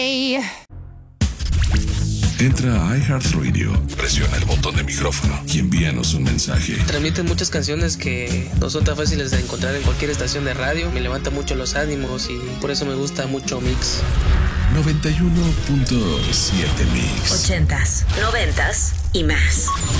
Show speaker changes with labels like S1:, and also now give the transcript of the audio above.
S1: Entra a iHeartRadio, presiona el botón de micrófono y envíanos un mensaje.
S2: Transmiten muchas canciones que no son tan fáciles de encontrar en cualquier estación de radio. Me levanta mucho los ánimos y por eso me gusta mucho Mix.
S1: 91.7 Mix.
S3: 80s, 90s y más.